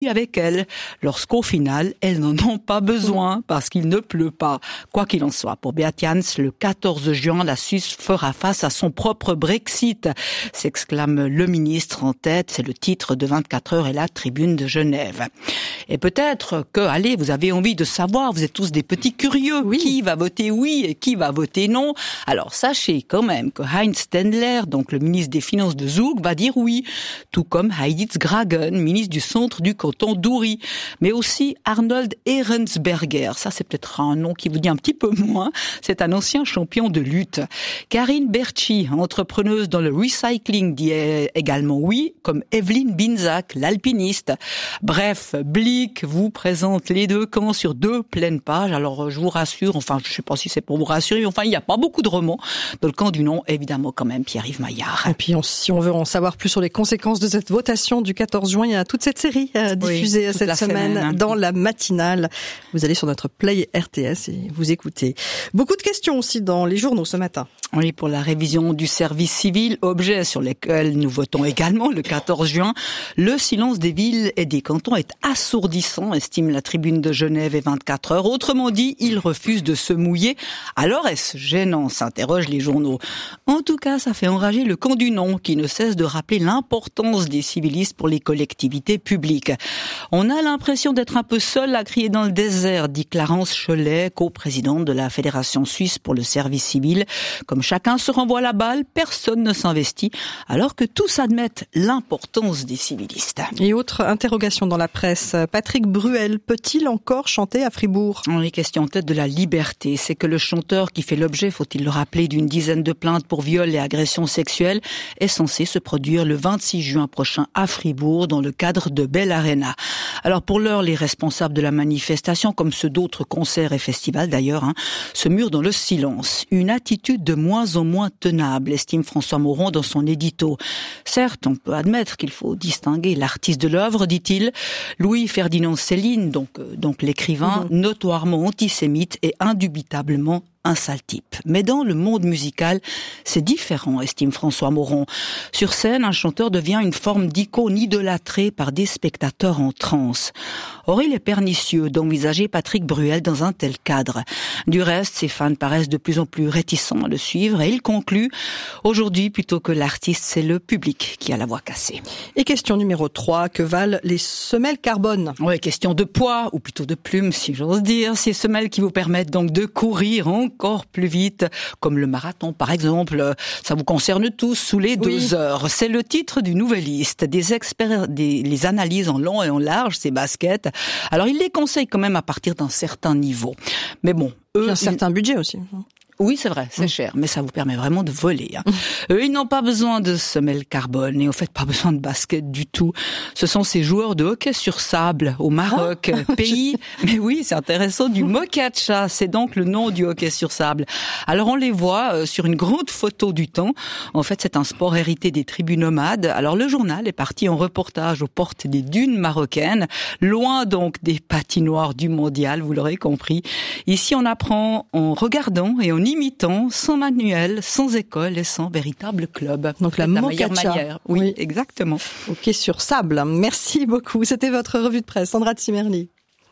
avec elles, lorsqu'au final, elles n'en ont pas besoin parce qu'il ne pleut pas. Quoi qu'il en soit, pour Beat Jans, le 14 juin, la Suisse fera face à son propre Brexit, s'exclame le ministre en tête. C'est le titre de 24 heures et la Tribune de Genève. Et peut-être que, allez, vous avez envie de savoir, vous êtes tous des petits curieux, qui va voter oui et qui va voter non. Alors sachez quand même que Heinz Stendler, donc le ministre des Finances de Zug, va dire oui, tout comme Heidi Gragen, ministre du centre du canton d'Uri, mais aussi Arnold Ehrensberger. Ça, c'est peut-être un nom qui vous dit un petit peu moins. C'est un ancien champion de lutte. Karine Berchi, entrepreneuse dans le recycling, dit également oui, comme Evelyne Binzak, l'alpiniste. Bref, Blick vous présente les deux camps sur 2 pleines pages. Alors, je vous rassure, enfin, je sais pas si c'est pour vous rassurer, enfin, il n'y a pas beaucoup de romans. Dans le camp du non, évidemment, quand même, Pierre-Yves Maillard. Et puis, si on veut en savoir plus sur les conséquences de cette votation du 14 juin, il y a toute cette série diffusée cette semaine dans la matinale. Vous allez sur notre Play RTS et vous écoutez. Beaucoup de questions aussi dans les journaux ce matin. Oui, pour la révision du service civil, objet sur lesquels nous votons également le 14 juin, le silence des villes et des cantons est assourdissant, estime la Tribune de Genève et 24 heures. Autrement dit, ils refusent de se mouiller. Alors est-ce gênant, s'interrogent les journaux. En tout cas, ça fait enrager le camp du non, qui ne cesse de rappeler l'importance des civilistes pour les collectivités publiques. On a l'impression d'être un peu seul à crier dans le désert, dit Clarence Cholet, coprésidente de la Fédération suisse pour le service civil. Comme chacun se renvoie la balle, personne ne s'investit, alors que tous admettent l'importance des civilistes. Et autre interrogation dans la presse, Patrick Bruel peut-il encore chanter à Fribourg ? Les questions en tête de la liberté, c'est que le chanteur qui fait l'objet, faut-il le rappeler, d'une dizaine de plaintes pour viol et agressions sexuelles, est censé se produire le 26 juin prochain à Fribourg dans le cadre de Bell Arena. Alors pour l'heure, les responsables de la manifestation, comme ceux d'autres concerts et festivals d'ailleurs, se murent dans le silence. Une attitude de moins en moins tenable, estime François Moron dans son édito. Certes, on peut admettre qu'il faut distinguer l'artiste de l'œuvre, dit-il. Louis-Ferdinand Céline, donc l'écrivain, notoirement antisémite et indubitablement un sale type. Mais dans le monde musical, c'est différent, estime François Moron. Sur scène, un chanteur devient une forme d'icône idolâtrée par des spectateurs en transe. Or, il est pernicieux d'envisager Patrick Bruel dans un tel cadre. Du reste, ses fans paraissent de plus en plus réticents à le suivre et il conclut « Aujourd'hui, plutôt que l'artiste, c'est le public qui a la voix cassée ». Et question numéro 3, que valent les semelles carbone ? Oui, question de poids, ou plutôt de plumes, si j'ose dire. Ces semelles qui vous permettent donc de courir encore plus vite, comme le marathon par exemple. Ça vous concerne tous, sous les 2 heures. C'est le titre du Nouvelliste. Des experts les analysent en long et en large, ces baskets. Alors ils les conseillent quand même à partir d'un certain niveau. Mais bon, eux... un certain budget aussi. Oui, c'est vrai, c'est cher, mais ça vous permet vraiment de voler. Eux, ils n'ont pas besoin de semelles carbone et au fait pas besoin de basket du tout. Ce sont ces joueurs de hockey sur sable au Maroc, pays, mais oui, c'est intéressant, du Mokacha, c'est donc le nom du hockey sur sable. Alors on les voit sur une grande photo du temps. En fait, c'est un sport hérité des tribus nomades. Alors le journal est parti en reportage aux portes des dunes marocaines, loin donc des patinoires du mondial, vous l'aurez compris. Ici, on apprend en regardant et en imitant, sans manuel, sans école et sans véritable club. Donc la Mokacha. Oui, exactement. Ok, sur sable. Merci beaucoup. C'était votre revue de presse. Sandra Tsimerli.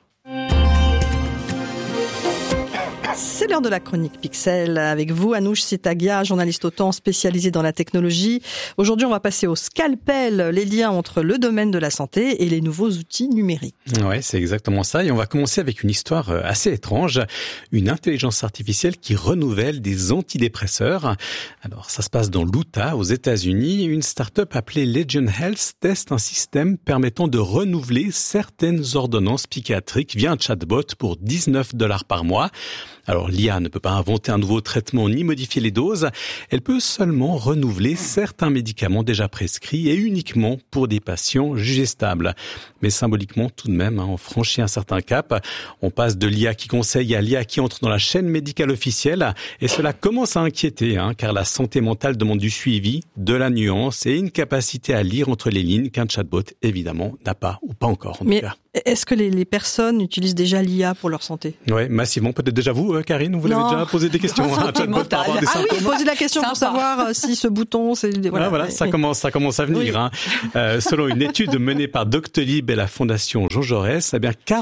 C'est l'heure de la chronique Pixel avec vous, Anouche Setagia, journaliste autant spécialisée dans la technologie. Aujourd'hui, on va passer au scalpel, les liens entre le domaine de la santé et les nouveaux outils numériques. Ouais, c'est exactement ça. Et on va commencer avec une histoire assez étrange. Une intelligence artificielle qui renouvelle des antidépresseurs. Alors, ça se passe dans l'Utah, aux États-Unis. Une start-up appelée Legend Health teste un système permettant de renouveler certaines ordonnances psychiatriques via un chatbot pour $19 par mois. Alors l'IA ne peut pas inventer un nouveau traitement ni modifier les doses, elle peut seulement renouveler certains médicaments déjà prescrits et uniquement pour des patients jugés stables. Mais symboliquement tout de même, on franchit un certain cap. On passe de l'IA qui conseille à l'IA qui entre dans la chaîne médicale officielle et cela commence à inquiéter, car la santé mentale demande du suivi, de la nuance et une capacité à lire entre les lignes qu'un chatbot évidemment n'a pas ou pas encore en tout cas. Est-ce que les personnes utilisent déjà l'IA pour leur santé? Ouais, massivement. Peut-être déjà vous, Karine, vous l'avez déjà posé des questions à un chatbot par rapport à des symptômes. Ah oui, poser la question pour savoir si ce bouton, c'est... Voilà, ça commence à venir. Oui. Selon une étude menée par Doctolib et la Fondation Jean Jaurès,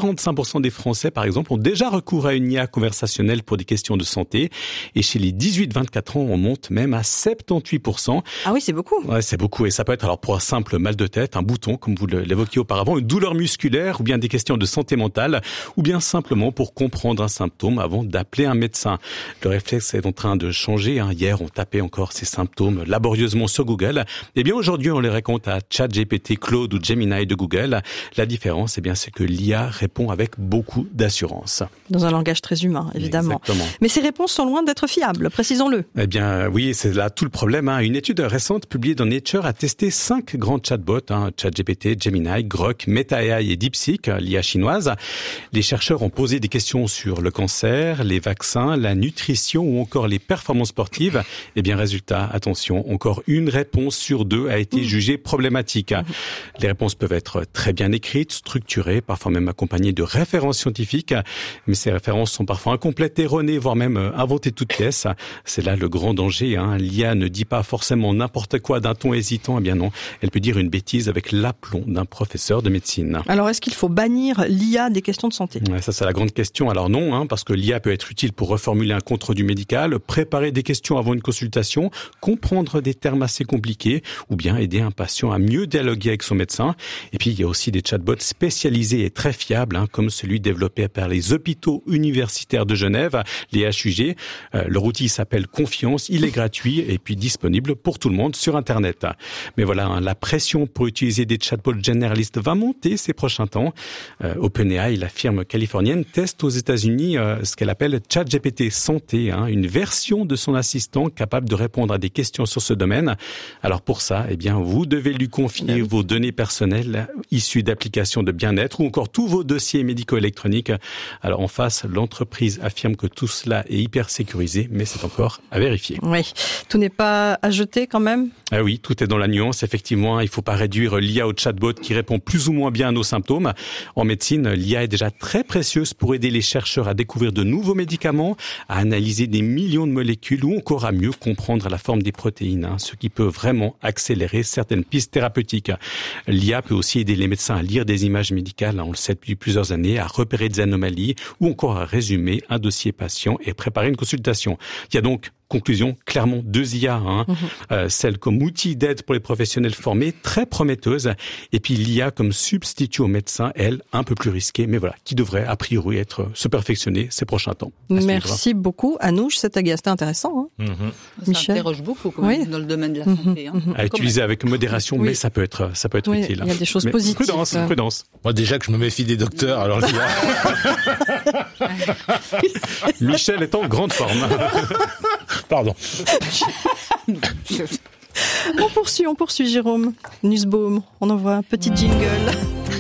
45% des Français, par exemple, ont déjà recours à une IA conversationnelle pour des questions de santé. Et chez les 18-24 ans, on monte même à 78%. Ah oui, c'est beaucoup. Ouais, c'est beaucoup. Et ça peut être alors pour un simple mal de tête, un bouton, comme vous l'évoquiez auparavant, une douleur musculaire, ou bien des questions de santé mentale, ou bien simplement pour comprendre un symptôme avant d'appeler un médecin. Le réflexe est en train de changer. Hier, on tapait encore ces symptômes laborieusement sur Google. Eh bien, aujourd'hui, on les raconte à ChatGPT, Claude ou Gemini de Google. La différence, c'est que l'IA répond avec beaucoup d'assurance. Dans un langage très humain, évidemment. Exactement. Mais ces réponses sont loin d'être fiables, précisons-le. Eh bien, oui, c'est là tout le problème. Une étude récente publiée dans Nature a testé 5 grands chatbots, ChatGPT, Gemini, Grok, Meta.ai et DeepSeek, l'IA chinoise. Les chercheurs ont posé des questions sur le cancer, les vaccins, la nutrition ou encore les performances sportives. Eh bien, résultat, attention, encore une réponse sur 2 a été jugée problématique. Les réponses peuvent être très bien écrites, structurées, parfois même accompagnées de références scientifiques, mais ces références sont parfois incomplètes, erronées, voire même inventées toutes pièces. C'est là le grand danger. L'IA ne dit pas forcément n'importe quoi d'un ton hésitant. Eh bien non, elle peut dire une bêtise avec l'aplomb d'un professeur de médecine. Alors, est-ce qu'il faut bannir l'IA des questions de santé? Ouais, ça c'est la grande question. Alors non, parce que l'IA peut être utile pour reformuler un compte-rendu médical, préparer des questions avant une consultation, comprendre des termes assez compliqués, ou bien aider un patient à mieux dialoguer avec son médecin. Et puis il y a aussi des chatbots spécialisés et très fiables, comme celui développé par les hôpitaux universitaires de Genève, les HUG. Leur outil s'appelle Confiance, il est gratuit et puis disponible pour tout le monde sur Internet. Mais voilà, la pression pour utiliser des chatbots généralistes va monter ces prochains temps. OpenAI, la firme californienne, teste aux États-Unis ce qu'elle appelle ChatGPT Santé, une version de son assistant capable de répondre à des questions sur ce domaine. Alors pour ça, vous devez lui confier vos données personnelles issues d'applications de bien-être ou encore tous vos dossiers médico-électroniques. Alors en face, l'entreprise affirme que tout cela est hyper sécurisé, mais c'est encore à vérifier. Oui, tout n'est pas à jeter quand même. Ah oui, tout est dans la nuance. Effectivement, il ne faut pas réduire l'IA au chatbot qui répond plus ou moins bien à nos symptômes. En médecine, l'IA est déjà très précieuse pour aider les chercheurs à découvrir de nouveaux médicaments, à analyser des millions de molécules ou encore à mieux comprendre la forme des protéines, ce qui peut vraiment accélérer certaines pistes thérapeutiques. L'IA peut aussi aider les médecins à lire des images médicales, on le sait depuis plusieurs années, à repérer des anomalies ou encore à résumer un dossier patient et préparer une consultation. Il y a donc conclusion, clairement 2 IA, celle comme outil d'aide pour les professionnels formés, très prometteuse, et puis l'IA comme substitut aux médecins, elle, un peu plus risquée, mais voilà, qui devrait a priori se perfectionner ces prochains temps. Merci beaucoup, Anouche, c'était intéressant. Ça interroge beaucoup quand même, dans le domaine de la santé. À utiliser avec modération, mais ça peut être utile. Il y a des choses positives. Prudence. Moi déjà que je me méfie des docteurs, alors Michel est en grande forme. Pardon. On poursuit, Jérôme. Nussbaum, on envoie un petit jingle.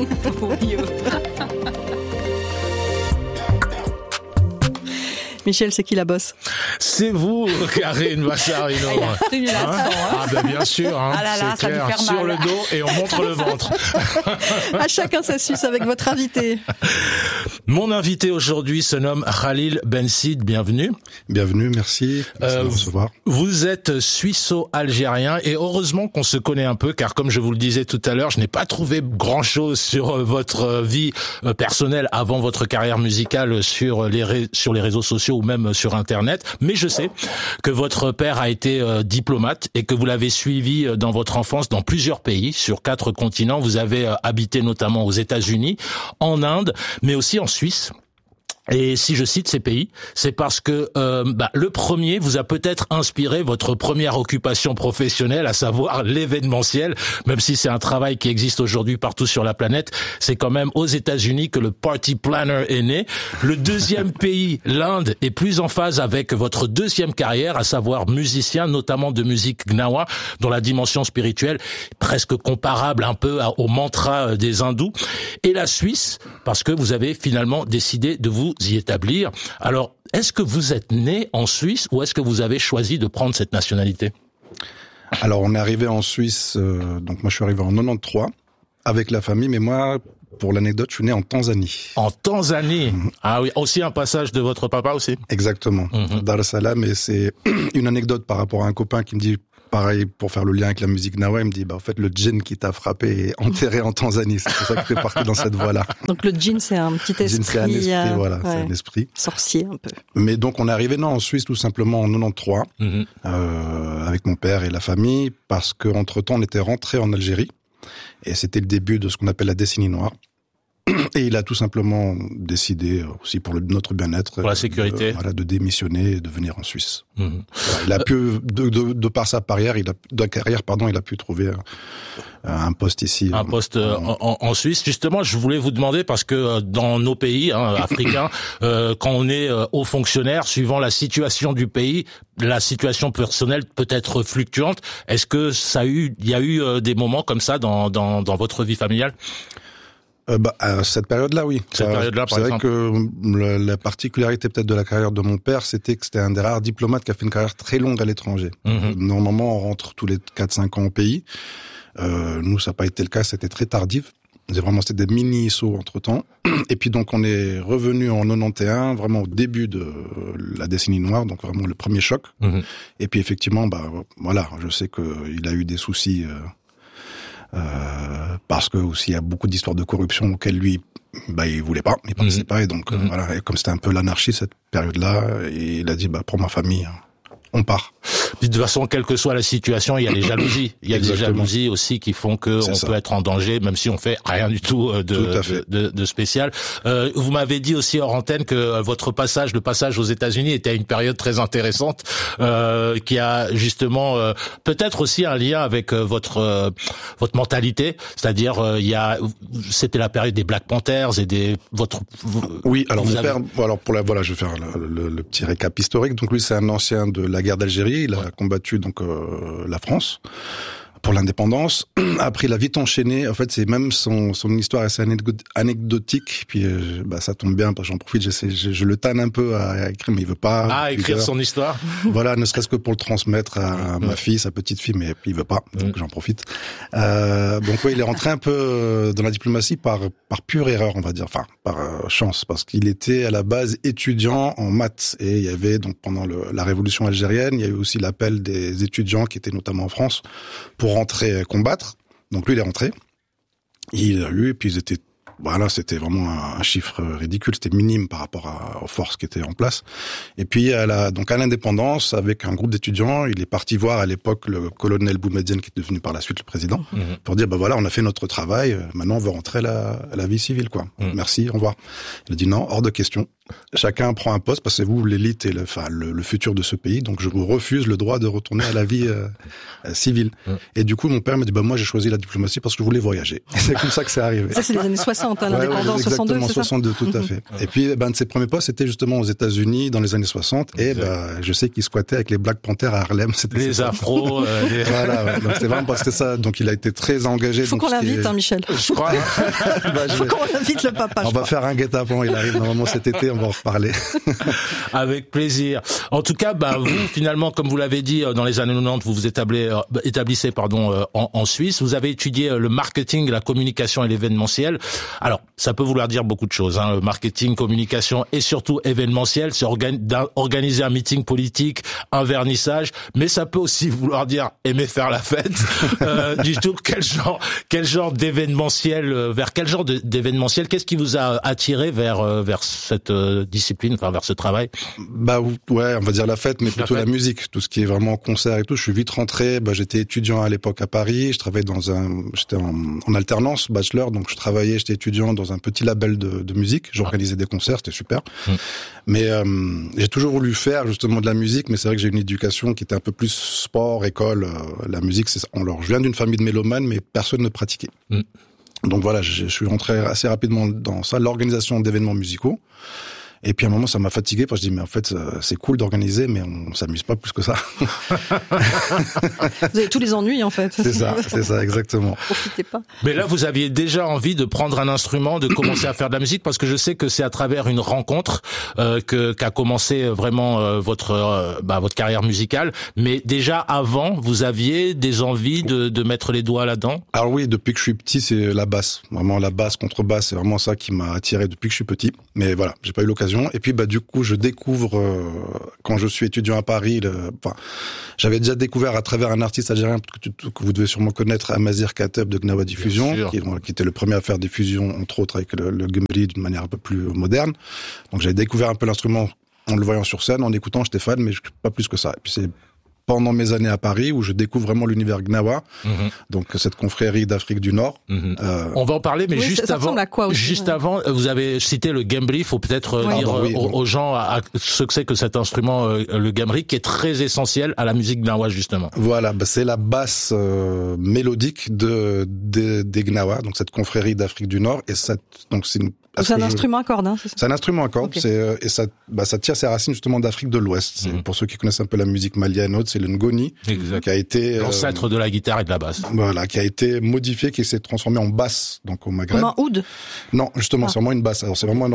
Michel, c'est qui la bosse? C'est vous, Karine Vassarino. Bien sûr, c'est clair. Sur le dos et on montre le ventre. À chacun sa suce avec votre invité. Mon invité aujourd'hui se nomme Khalil Bensid. Bienvenue. Bienvenue, merci. Merci de me recevoir. Vous êtes suisseau-algérien et heureusement qu'on se connaît un peu, car comme je vous le disais tout à l'heure, je n'ai pas trouvé grand-chose sur votre vie personnelle avant votre carrière musicale sur les réseaux sociaux ou même sur Internet, mais je sais que votre père a été diplomate et que vous l'avez suivi dans votre enfance dans plusieurs pays, sur 4 continents. Vous avez habité notamment aux États-Unis, en Inde, mais aussi en Suisse. Et si je cite ces pays, c'est parce que le premier vous a peut-être inspiré votre première occupation professionnelle, à savoir l'événementiel. Même si c'est un travail qui existe aujourd'hui partout sur la planète, c'est quand même aux États-Unis que le party planner est né. Le deuxième pays, l'Inde, est plus en phase avec votre deuxième carrière, à savoir musicien, notamment de musique gnawa, dont la dimension spirituelle est presque comparable un peu au mantra des hindous. Et la Suisse, parce que vous avez finalement décidé de vous y établir. Alors, est-ce que vous êtes né en Suisse ou est-ce que vous avez choisi de prendre cette nationalité? Alors, on est arrivé en Suisse, donc moi je suis arrivé en 93 avec la famille, mais moi, pour l'anecdote, je suis né en Tanzanie. En Tanzanie? Ah oui, aussi un passage de votre papa aussi? Exactement. Dar es Salaam, et c'est une anecdote par rapport à un copain qui me dit, pareil, pour faire le lien avec la musique Nawa, il me dit, en fait, le djinn qui t'a frappé est enterré en Tanzanie. C'est pour ça que t'es parti dans cette voie-là. Donc le djinn, c'est un petit esprit. C'est un esprit, voilà, c'est un esprit. Sorcier, un peu. Mais donc, on est arrivé, en Suisse, tout simplement, en 93, avec mon père et la famille, parce que, entre-temps, on était rentré en Algérie. Et c'était le début de ce qu'on appelle la décennie noire. Et il a tout simplement décidé, aussi pour notre bien-être, pour la sécurité, de démissionner et de venir en Suisse. Voilà, il a pu, de par sa carrière, il a pu trouver un poste ici. Un poste en Suisse. Justement, je voulais vous demander, parce que dans nos pays africains, quand on est haut fonctionnaire, suivant la situation du pays, la situation personnelle peut être fluctuante. Est-ce que il y a eu des moments comme ça dans votre vie familiale? Cette période-là, oui. Cette période-là, par exemple. C'est vrai que la particularité peut-être de la carrière de mon père, c'était que c'était un des rares diplomates qui a fait une carrière très longue à l'étranger. Normalement, on rentre tous les 4-5 ans au pays. Nous, ça n'a pas été le cas, c'était très tardif. C'était des mini-sauts entre-temps. Et puis donc, on est revenu en 91, vraiment au début de la décennie noire, donc vraiment le premier choc. Et puis effectivement, je sais qu'il a eu des soucis... parce que aussi il y a beaucoup d'histoires de corruption auxquelles lui il voulait pas, il pensait pas, et donc et comme c'était un peu l'anarchie cette période-là, il a dit pour ma famille on part. De toute façon, quelle que soit la situation, il y a les jalousies. Il y a des jalousies aussi qui font que on peut être en danger, même si on fait rien du tout de spécial. Vous m'avez dit aussi hors antenne que le passage aux États-Unis était une période très intéressante, qui a justement peut-être aussi un lien avec votre mentalité. C'est-à-dire, c'était la période des Black Panthers et Oui, alors mon père, je vais faire le petit récap historique. Donc lui, c'est un ancien de la guerre d'Algérie. Il a combattu donc la France pour l'indépendance. Après, il a vite enchaîné. En fait, c'est même son histoire assez anecdotique. Puis ça tombe bien parce que j'en profite. Je le tanne un peu à écrire, mais il veut pas. Ah, écrire son histoire. Voilà, ne serait-ce que pour le transmettre à ma fille, sa petite fille, mais il veut pas. Donc j'en profite. Donc il est rentré un peu dans la diplomatie par pure erreur, on va dire, enfin par chance, parce qu'il était à la base étudiant en maths, et il y avait donc pendant la révolution algérienne, il y a eu aussi l'appel des étudiants qui étaient notamment en France pour rentrer combattre. Donc lui, il est rentré. Il a eu, et puis c'était vraiment un chiffre ridicule. C'était minime par rapport aux forces qui étaient en place. Et puis, à l'indépendance, avec un groupe d'étudiants, il est parti voir à l'époque le colonel Boumedienne, qui est devenu par la suite le président, pour dire, on a fait notre travail, maintenant on veut rentrer à la vie civile, quoi. Merci, au revoir. Il a dit non, hors de question. Chacun prend un poste, parce que c'est vous l'élite et le futur de ce pays, donc je vous refuse le droit de retourner à la vie civile. Et du coup, mon père m'a dit, moi j'ai choisi la diplomatie parce que je voulais voyager. Et c'est comme ça que c'est arrivé. Ça, c'est les années 60, l'indépendance, 62, exactement, c'est ça? 62, tout à fait. Et puis, un de ses premiers postes, c'était justement aux États-Unis dans les années 60, et je sais qu'il squattait avec les Black Panthers à Harlem. Les afros. Voilà, donc c'était vraiment parce que ça. Donc il a été très engagé. Faut qu'on l'invite, Michel. Je crois. Faut qu'on invite le papa. On va faire un guet-apens, il arrive normalement cet été, on va en reparler. Avec plaisir. En tout cas, vous, finalement, comme vous l'avez dit, dans les années 90, vous vous établissez en Suisse. Vous avez étudié le marketing, la communication et l'événementiel. Alors, ça peut vouloir dire beaucoup de choses, le marketing, communication et surtout événementiel. C'est organiser un meeting politique, un vernissage, mais ça peut aussi vouloir dire aimer faire la fête. Du tout, quel genre d'événementiel, vers quel genre d'événementiel, qu'est-ce qui vous a attiré vers cette discipline, enfin vers ce travail? Ouais, on va dire la fête, mais plutôt la musique, tout ce qui est vraiment concert et tout. Je suis vite rentré. J'étais étudiant à l'époque à Paris. Je travaillais j'étais en alternance bachelor, donc j'étais étudiant dans un petit label de musique. J'organisais des concerts, c'était super. Mais j'ai toujours voulu faire justement de la musique, mais c'est vrai que j'ai une éducation qui était un peu plus sport, école. La musique, je viens d'une famille de mélomanes, mais personne ne pratiquait. Donc voilà, je suis rentré assez rapidement dans ça, l'organisation d'événements musicaux. Et puis à un moment, ça m'a fatigué parce que je dis mais en fait, c'est cool d'organiser, mais on s'amuse pas plus que ça. Vous avez tous les ennuis en fait. C'est ça, exactement. Profitez pas. Mais là, vous aviez déjà envie de prendre un instrument, de commencer à faire de la musique, parce que je sais que c'est à travers une rencontre qu'a commencé vraiment votre carrière musicale. Mais déjà avant, vous aviez des envies de mettre les doigts là-dedans? Alors oui, depuis que je suis petit, c'est la basse. Vraiment la basse, contrebasse, c'est vraiment ça qui m'a attiré depuis que je suis petit. Mais voilà, j'ai pas eu l'occasion. Et puis du coup, je découvre quand je suis étudiant à Paris. J'avais déjà découvert à travers un artiste algérien que vous devez sûrement connaître, Amazir Kateb de Gnawa Diffusion, qui était le premier à faire des fusions, entre autres avec le Gembri d'une manière un peu plus moderne. Donc j'avais découvert un peu l'instrument en le voyant sur scène, en écoutant, j'étais fan, mais pas plus que ça. Et puis c'est pendant mes années à Paris où je découvre vraiment l'univers Gnawa, donc cette confrérie d'Afrique du Nord. On va en parler, mais juste avant, vous avez cité le Gembri. Il faut peut-être dire aux gens ce que c'est que cet instrument, le Gembri, qui est très essentiel à la musique Gnawa justement. Voilà, c'est la basse mélodique des Gnawa, donc cette confrérie d'Afrique du Nord, et ça, donc c'est un instrument à cordes, hein, c'est ça? C'est un instrument à cordes, okay. Et ça tire ses racines justement d'Afrique de l'Ouest. C'est, pour ceux qui connaissent un peu la musique malienne, c'est le ngoni, qui a été l'ancêtre de la guitare et de la basse. Voilà, qui a été modifié, qui s'est transformé en basse, donc au Maghreb. Comme un oud? Non, justement, c'est vraiment une basse. Alors c'est vraiment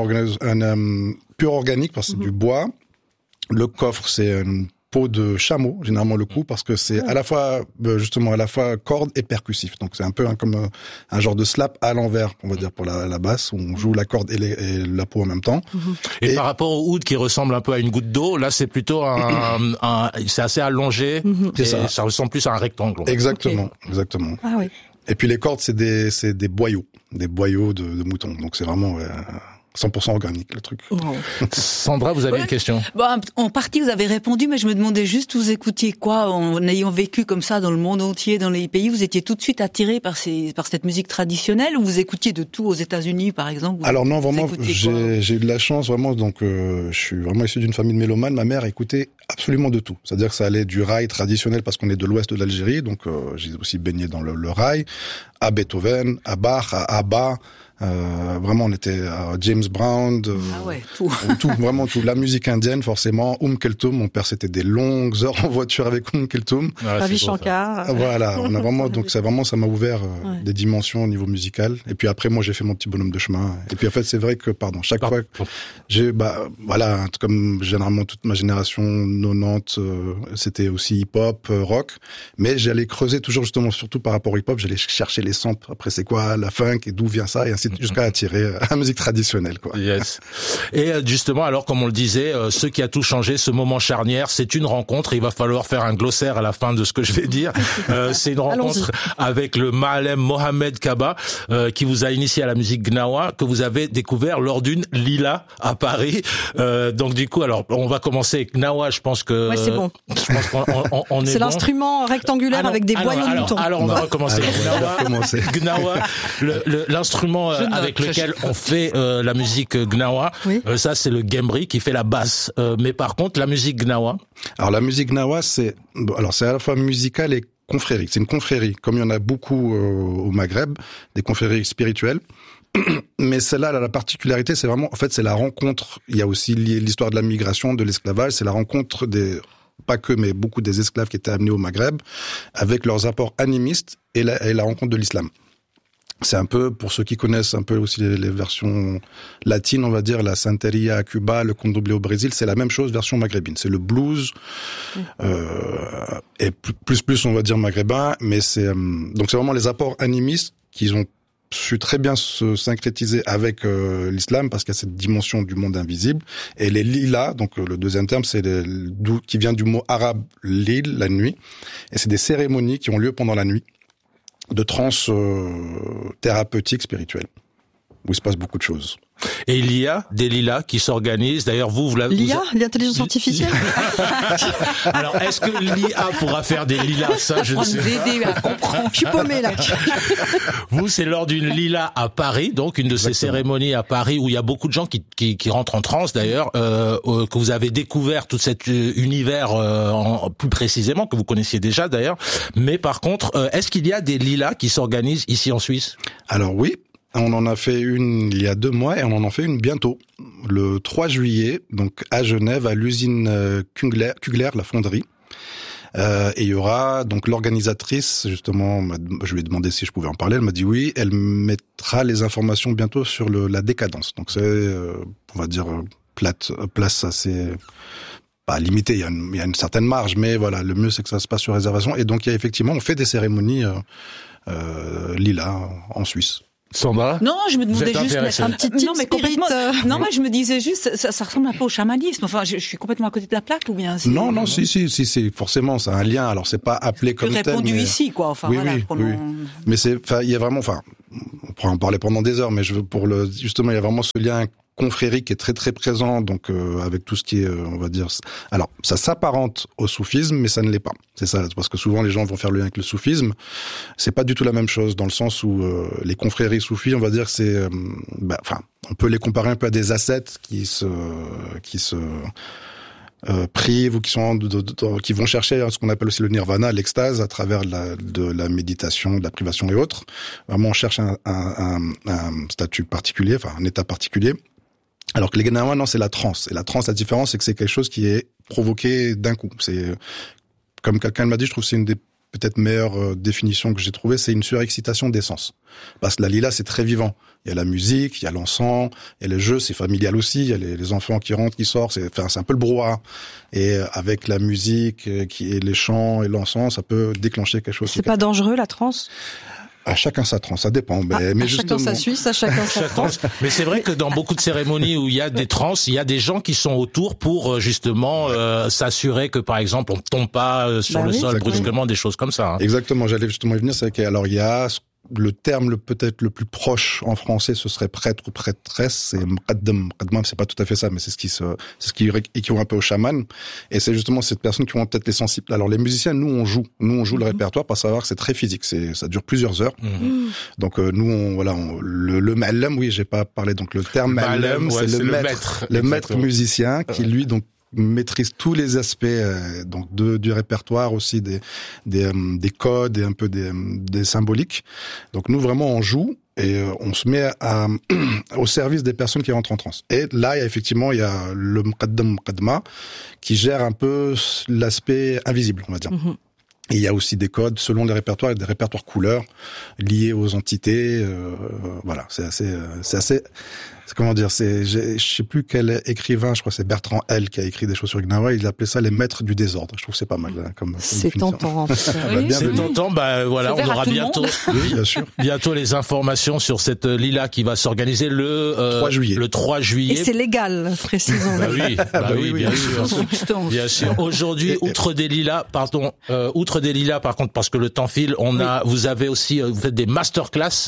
un pur organique parce que c'est du bois. Le coffre, c'est une peau de chameau, généralement le coup, parce que c'est à la fois corde et percussif. Donc c'est un peu comme un genre de slap à l'envers, on va dire, pour la basse, où on joue la corde et la peau en même temps. Et par rapport au oud qui ressemble un peu à une goutte d'eau, là c'est plutôt c'est assez allongé, et ça ressemble plus à un rectangle. Exactement, exactement. Ah oui. Et puis les cordes, c'est des boyaux de moutons. Donc c'est vraiment 100% organique, le truc. Oh. Sandra, vous avez une question? En partie, vous avez répondu, mais je me demandais juste, vous écoutiez quoi en ayant vécu comme ça dans le monde entier, dans les pays? Vous étiez tout de suite attiré par cette musique traditionnelle, ou vous écoutiez de tout aux États-Unis, par exemple? Alors non, vraiment, j'ai eu de la chance, vraiment. Donc, je suis vraiment issu d'une famille de mélomanes. Ma mère écoutait absolument de tout. C'est-à-dire que ça allait du raï traditionnel, parce qu'on est de l'ouest de l'Algérie, donc j'ai aussi baigné dans le raï, à Beethoven, à Bach, à Abba. Vraiment, on était à James Brown, tout, vraiment tout. La musique indienne, forcément. Kelthum, mon père, c'était des longues heures en voiture avec Kelthum. Ravi Shankar. Voilà, on a vraiment, donc ça m'a ouvert des dimensions au niveau musical. Et puis après, moi, j'ai fait mon petit bonhomme de chemin. Et puis en fait, c'est vrai que, chaque fois, voilà, comme généralement toute ma génération 90, c'était aussi hip-hop, rock. Mais j'allais creuser toujours justement, surtout par rapport au hip-hop, j'allais chercher les samples. Après, c'est quoi la funk et d'où vient ça, et ainsi jusqu'à attirer la musique traditionnelle, quoi. Yes. Et justement, alors comme on le disait, ce qui a tout changé, ce moment charnière, c'est une rencontre. Il va falloir faire un glossaire à la fin de ce que je vais dire. C'est une rencontre avec le Maalem Mohamed Kaba, qui vous a initié à la musique Gnawa, que vous avez découvert lors d'une Lila à Paris. Donc du coup, alors on va commencer avec Gnawa. Je pense que c'est bon. Je pense qu'on est c'est l'instrument rectangulaire avec des boyaux de mouton. Alors on va recommencer. Gnawa, l'instrument avec lequel on fait la musique Gnawa, ça c'est le Gembri qui fait la basse. Mais par contre, la musique Gnawa. Alors la musique Gnawa, c'est à la fois musicale et confrérie. C'est une confrérie, comme il y en a beaucoup au Maghreb, des confréries spirituelles. Mais celle-là, la particularité, c'est vraiment, en fait, c'est la rencontre. Il y a aussi l'histoire de la migration, de l'esclavage. C'est la rencontre pas que, mais beaucoup des esclaves qui étaient amenés au Maghreb, avec leurs apports animistes et la rencontre de l'islam. C'est un peu, pour ceux qui connaissent un peu aussi les versions latines, on va dire, la santeria à Cuba, le candomblé au Brésil, c'est la même chose, version maghrébine. C'est le blues, et plus, on va dire, maghrébin, mais donc c'est vraiment les apports animistes qu'ils ont su très bien se syncrétiser avec l'islam, parce qu'il y a cette dimension du monde invisible. Et les lilas, donc le deuxième terme, qui vient du mot arabe lil, la nuit, et c'est des cérémonies qui ont lieu pendant la nuit, de transe thérapeutique spirituelle, où il se passe beaucoup de choses. Et il y a des lilas qui s'organisent. D'ailleurs, l'IA, l'intelligence artificielle. Alors, est-ce que l'IA pourra faire des lilas? Ça, je ne sais pas. Je suis paumé, là. Vous, c'est lors d'une lila à Paris, donc une de ces cérémonies à Paris où il y a beaucoup de gens qui rentrent en transe, d'ailleurs, que vous avez découvert tout cet univers plus précisément, que vous connaissiez déjà, d'ailleurs. Mais par contre, est-ce qu'il y a des lilas qui s'organisent ici en Suisse? Alors oui. On en a fait une il y a 2 mois et on en fait une bientôt. le 3 juillet, donc à Genève, à l'usine Kugler, la fonderie. Et il y aura donc l'organisatrice, justement, je lui ai demandé si je pouvais en parler, elle m'a dit oui, elle mettra les informations bientôt sur la décadence. Donc c'est, on va dire, place assez... pas limitée, il y a une certaine marge, mais voilà, le mieux c'est que ça se passe sur réservation. Et donc il y a effectivement, on fait des cérémonies lilas en Suisse. Sandra? Non, je me demandais juste un petit type complètement. Non, mais je me disais juste, ça ressemble un peu au chamanisme. Enfin, je suis complètement à côté de la plaque ou bien? Non, si, forcément, c'est un lien. Alors, c'est pas appelé comme tel. Répondu mais... ici, quoi. Enfin, oui, voilà. Oui. Mais il y a vraiment, on pourrait en parler pendant des heures, mais justement, il y a vraiment ce lien confrérie qui est très très présent, donc avec tout ce qui est, on va dire, alors ça s'apparente au soufisme, mais ça ne l'est pas. C'est ça, parce que souvent les gens vont faire le lien avec le soufisme. C'est pas du tout la même chose dans le sens où les confréries soufis, on va dire, c'est, on peut les comparer un peu à des ascètes qui se privent ou qui vont chercher ce qu'on appelle aussi le nirvana, l'extase, à travers de la méditation, de la privation et autres. Vraiment, on cherche un statut particulier, enfin un état particulier. Alors que les Gnawa, non, c'est la transe. Et la transe, la différence, c'est que c'est quelque chose qui est provoqué d'un coup. C'est, comme quelqu'un m'a dit, je trouve que c'est une des peut-être meilleures définitions que j'ai trouvées, c'est une surexcitation des sens. Parce que la lila, c'est très vivant. Il y a la musique, il y a l'encens, il y a les jeux, c'est familial aussi, il y a les enfants qui rentrent, qui sortent, c'est un peu le brouhaha. Et avec la musique, et les chants et l'encens, ça peut déclencher quelque chose. C'est pas dangereux, la transe? À chacun sa transe, ça dépend. Mais à chacun sa Suisse, à chacun sa transe. Mais c'est vrai que dans beaucoup de cérémonies où il y a des transes, il y a des gens qui sont autour pour justement s'assurer que par exemple on ne tombe pas sur le sol brusquement, des choses comme ça. Hein. Exactement, j'allais justement y venir. C'est qu'alors il y a le terme peut-être le plus proche en français, ce serait prêtre ou prêtresse, c'est mqaddam. Mqaddam, c'est pas tout à fait ça, mais c'est ce qui équivaut un peu au chaman. Et c'est justement cette personne qui ont peut-être les sensibles. Alors les musiciens, nous on joue le répertoire, pour savoir que c'est très physique, ça dure plusieurs heures. Donc nous le ma'allam, oui, j'ai pas parlé, donc le terme ma'allam, c'est le maître musicien qui lui donc maîtrise tous les aspects donc du répertoire, aussi des codes et un peu des symboliques. Donc nous vraiment on joue et on se met au service des personnes qui rentrent en transe. Et là il y a le muqaddama qui gère un peu l'aspect invisible, on va dire. Et il y a aussi des codes selon les répertoires, et des répertoires couleurs liés aux entités. Voilà, c'est assez. Comment dire, je sais plus quel écrivain, je crois que c'est Bertrand L qui a écrit des choses sur Gnawa, il appelait ça les maîtres du désordre. Je trouve que c'est pas mal comme c'est tentant. C'est tentant, voilà, on aura bientôt, bien sûr, bientôt les informations sur cette lila qui va s'organiser le 3 juillet. Le 3 juillet. Et c'est légal, précisons. Oui, bien sûr. Bien sûr. Aujourd'hui, outre des lilas, par contre, parce que le temps file, vous avez aussi, vous faites des masterclass,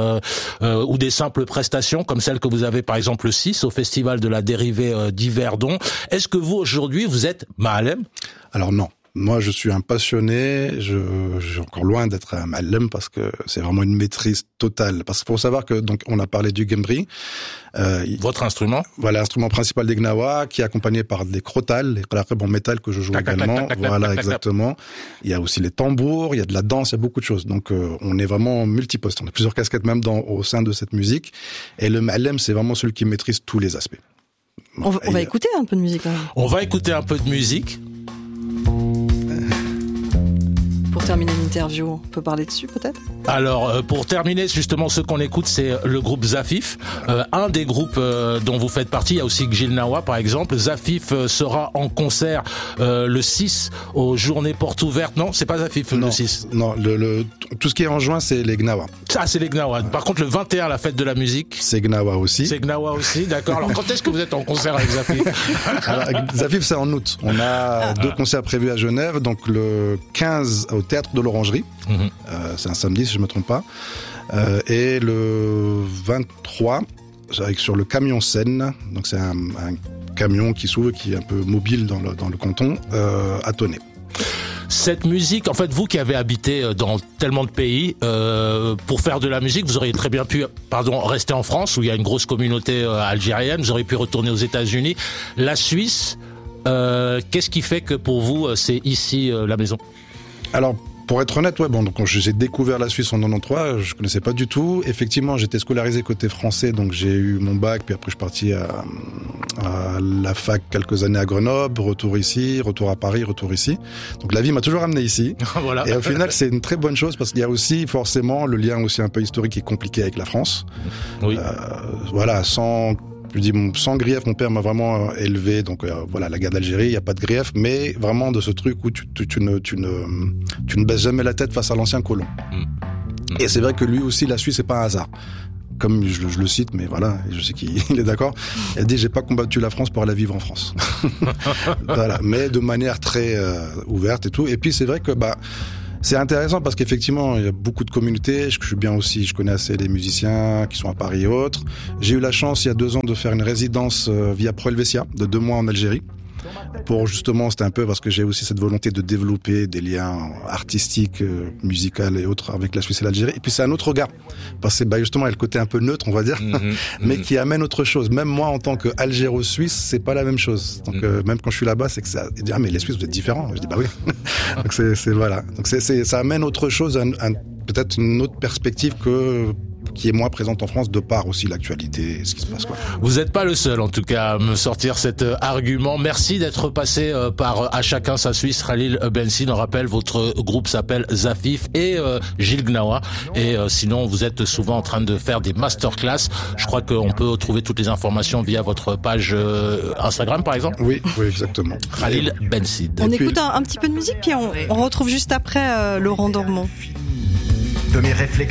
ou des simples prestations, comme celle que vous avez par exemple le 6 au Festival de la dérivée d'Yverdon. Est-ce que vous aujourd'hui vous êtes ma'alem? Alors non. Moi, je suis un passionné. Je suis encore loin d'être un ma'alem parce que c'est vraiment une maîtrise totale. Parce qu'il faut savoir que donc on a parlé du gembri. Votre instrument? Voilà, l'instrument principal des Gnawa, qui est accompagné par des crotales, les qalaqib en métal que je joue également. Voilà, exactement. Il y a aussi les tambours, il y a de la danse, il y a beaucoup de choses. Donc on est vraiment multiposte. On a plusieurs casquettes même au sein de cette musique. Et le ma'alem, c'est vraiment celui qui maîtrise tous les aspects. On va écouter un peu de musique. On va écouter un peu de musique. Pour terminer l'interview, on peut parler dessus peut-être? Alors, pour terminer, justement, ce qu'on écoute, c'est le groupe Zafif, un des groupes dont vous faites partie. Il y a aussi Gil Nawa, par exemple. Zafif sera en concert le 6 aux Journées Portes Ouvertes. Non, c'est pas Zafif le 6. Non, tout ce qui est en juin, c'est les Gnawa. Ah, c'est les Gnawa. Par contre, le 21, la fête de la musique. C'est Gnawa aussi. C'est Gnawa aussi, d'accord. Alors, quand est-ce que vous êtes en concert avec Zafif? Alors, Zafif, c'est en août. On a 2 concerts prévus à Genève. Donc, le 15 au Théâtre de l'Orangerie. C'est un samedi, si je me trompe pas. Et le 23, sur le camion Seine. Donc, c'est un camion qui s'ouvre, qui est un peu mobile dans le canton, à Tonnet. Cette musique, en fait, vous qui avez habité dans tellement de pays, pour faire de la musique, vous auriez très bien pu, rester en France, où il y a une grosse communauté algérienne, vous auriez pu retourner aux États-Unis. La Suisse, qu'est-ce qui fait que pour vous, c'est ici la maison? Alors, Pour être honnête, donc j'ai découvert la Suisse en 93, je connaissais pas du tout. Effectivement, j'étais scolarisé côté français, donc j'ai eu mon bac, puis après je suis parti à la fac quelques années à Grenoble, retour à Paris, retour ici. Donc la vie m'a toujours amené ici. Voilà. Et au final, c'est une très bonne chose parce qu'il y a aussi forcément le lien aussi un peu historique qui est compliqué avec la France. Oui. Sans grief, mon père m'a vraiment élevé, donc la guerre d'Algérie, il n'y a pas de grief, mais vraiment de ce truc où tu ne baisses jamais la tête face à l'ancien colon. Et c'est vrai que lui aussi, la Suisse, c'est pas un hasard. Comme je le cite, mais voilà, je sais qu'il est d'accord. Elle dit, j'ai pas combattu la France pour aller vivre en France. Voilà, mais de manière très ouverte et tout. Et puis c'est vrai que c'est intéressant parce qu'effectivement, il y a beaucoup de communautés. Je suis bien aussi, je connais assez les musiciens qui sont à Paris et autres. J'ai eu la chance, il y a 2 ans, de faire une résidence via Pro Helvetia de 2 mois en Algérie. Pour justement, c'était un peu parce que j'ai aussi cette volonté de développer des liens artistiques, musicaux et autres avec la Suisse et l'Algérie. Et puis c'est un autre regard. Parce que justement, il y a le côté un peu neutre, on va dire, mais qui amène autre chose. Même moi, en tant qu'Algéro-Suisse, c'est pas la même chose. Donc même quand je suis là-bas, c'est que ça... Il dit, mais les Suisses, vous êtes différents. Je dis, oui. Donc voilà. Donc ça amène autre chose, peut-être une autre perspective qui est moins présente en France, de par aussi l'actualité et ce qui se passe, quoi. Vous n'êtes pas le seul, en tout cas, à me sortir cet argument. Merci d'être passé par À chacun sa Suisse, Khalil Bensi. On rappelle, votre groupe s'appelle Zafif et Gilles Gnawa. Et sinon, vous êtes souvent en train de faire des masterclass. Je crois qu'on peut trouver toutes les informations via votre page Instagram, par exemple. Oui, exactement. Khalil Bensi. On écoute un petit peu de musique, puis on retrouve juste après Laurent Dormont. De mes réflexions.